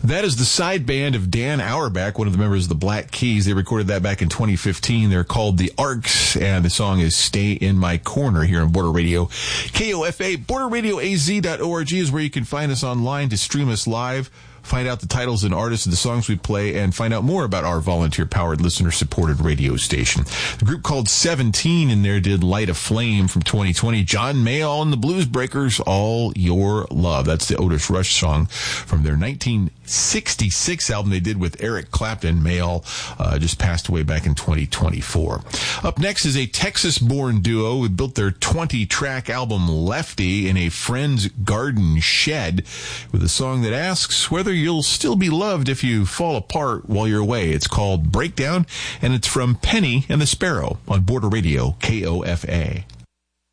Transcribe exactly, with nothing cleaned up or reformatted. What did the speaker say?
That is the side band of Dan Auerbach, one of the members of the Black Keys. They recorded that back in twenty fifteen. They're called the Arcs, and the song is Stay in My Corner here on Border Radio. K O F A, border radio a z dot org is where you can find us online to stream us live, find out the titles and artists of the songs we play, and find out more about our volunteer-powered, listener-supported radio station. The group called seventeen in there did Light a Flame from twenty twenty. John Mayall and the Blues Breakers, All Your Love. That's the Otis Rush song from their nineteen sixty-six album they did with Eric Clapton. Mayall uh, just passed away back in twenty twenty-four. Up next is a Texas-born duo who built their twenty-track album Lefty in a friend's garden shed with a song that asks whether you'll still be loved if you fall apart while you're away. It's called Breakdown, and it's from Penny and the Sparrow on Border Radio, K O F A.